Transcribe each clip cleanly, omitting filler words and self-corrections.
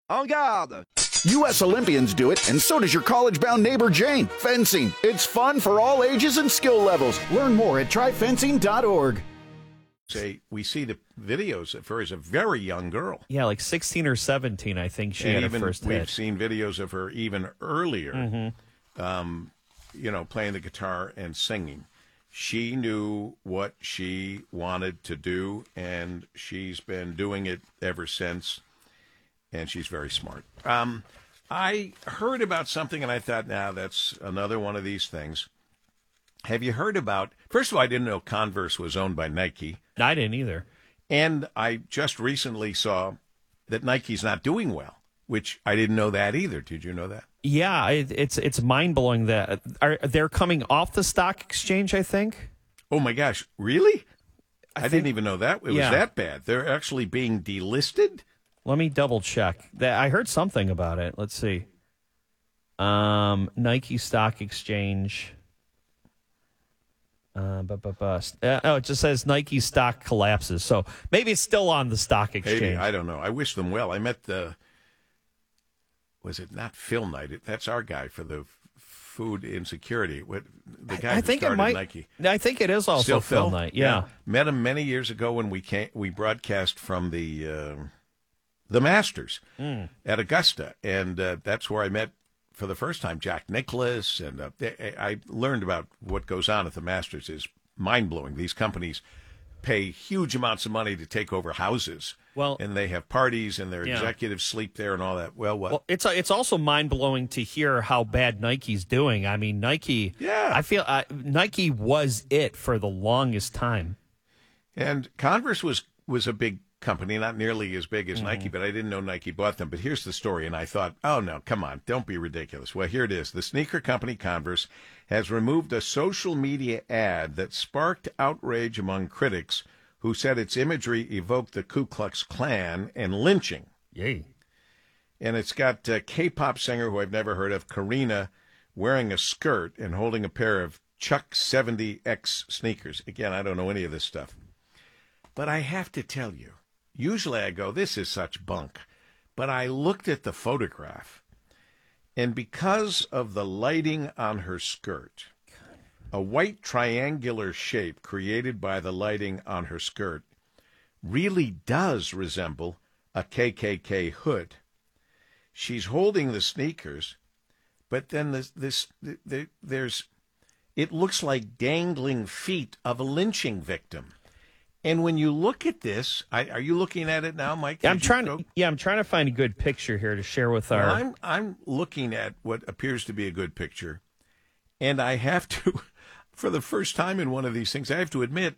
En garde! U.S. Olympians do it, and so does your college-bound neighbor Jane. Fencing. It's fun for all ages and skill levels. Learn more at tryfencing.org. We see the videos of her as a very young girl. Yeah, like 16 or 17, I think she had her first hit. We've seen videos of her even earlier, playing the guitar and singing. She knew what she wanted to do, and she's been doing it ever since, and she's very smart. I heard about something, and I thought, that's another one of these things. Have you heard about, first of all, I didn't know Converse was owned by Nike. I didn't either. And I just recently saw that Nike's not doing well, which I didn't know that either. Did you know that? Yeah, it's mind-blowing that they're coming off the stock exchange, I think. Oh, my gosh. Really? I didn't even know that. It was that bad. They're actually being delisted? Let me double-check. I heard something about it. Let's see. Nike Stock Exchange. It just says Nike stock collapses. So maybe it's still on the stock exchange. Maybe, I don't know. I wish them well. I met was it not Phil Knight? That's our guy for the food insecurity. The guy who started Nike. I think it is also Still Phil Knight. Yeah. Met him many years ago when we broadcast from the Masters at Augusta, and that's where I met for the first time Jack Nicklaus, and I learned about what goes on at the Masters is mind-blowing. These companies pay huge amounts of money to take over houses, and they have parties, and their executives sleep there and all that. Well, it's also mind-blowing to hear how bad Nike's doing. I mean, Nike, I feel Nike was it for the longest time. And Converse was a big company, not nearly as big as Nike, but I didn't know Nike bought them. But here's the story, and I thought, oh, no, come on, don't be ridiculous. Well, here it is. The sneaker company Converse has removed a social media ad that sparked outrage among critics who said its imagery evoked the Ku Klux Klan and lynching. Yay. And it's got K-pop singer, who I've never heard of, Karina, wearing a skirt and holding a pair of Chuck 70X sneakers. Again, I don't know any of this stuff. But I have to tell you, usually I go, this is such bunk. But I looked at the photograph, and because of the lighting on her skirt, a white triangular shape created by the lighting on her skirt really does resemble a KKK hood. She's holding the sneakers, but then it looks like dangling feet of a lynching victim. And when you look at this, are you looking at it now, Mike? I'm trying to find a good picture here to share with our. Well, I'm looking at what appears to be a good picture, and I have to, for the first time in one of these things, I have to admit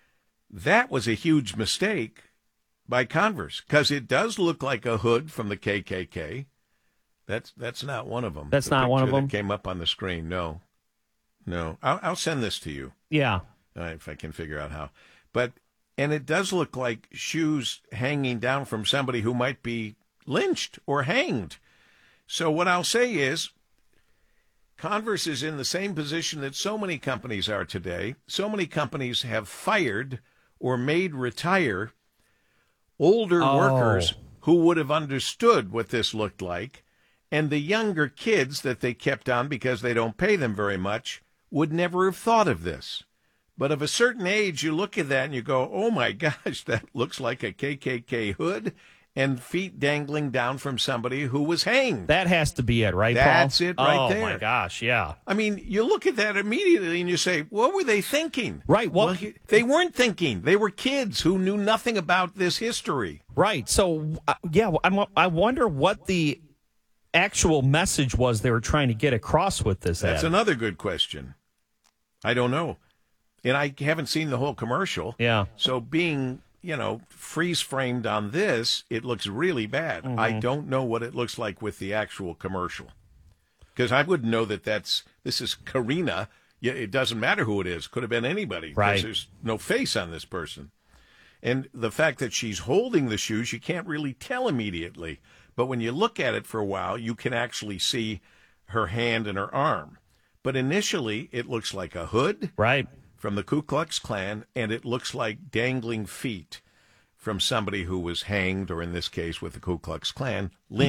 that was a huge mistake by Converse, because it does look like a hood from the KKK. That's not one of them. That's not one of them. That came up on the screen. No. I'll send this to you. Yeah, if I can figure out how, but. And it does look like shoes hanging down from somebody who might be lynched or hanged. So what I'll say is, Converse is in the same position that so many companies are today. So many companies have fired or made retire older workers who would have understood what this looked like. And the younger kids that they kept on because they don't pay them very much would never have thought of this. But of a certain age, you look at that and you go, oh, my gosh, that looks like a KKK hood and feet dangling down from somebody who was hanged. That has to be it, right, Paul? That's it right there. Oh, my gosh, yeah. I mean, you look at that immediately and you say, what were they thinking? Right. Well, they weren't thinking. They were kids who knew nothing about this history. Right. So, I wonder what the actual message was they were trying to get across with this ad. That's another good question. I don't know. And I haven't seen the whole commercial. Yeah. So being, freeze-framed on this, it looks really bad. Mm-hmm. I don't know what it looks like with the actual commercial. Because I wouldn't know that this is Karina. Yeah, it doesn't matter who it is. Could have been anybody. Right. Because there's no face on this person. And the fact that she's holding the shoes, you can't really tell immediately. But when you look at it for a while, you can actually see her hand and her arm. But initially, it looks like a hood. Right. From the Ku Klux Klan, and it looks like dangling feet from somebody who was hanged, or in this case with the Ku Klux Klan, lynched.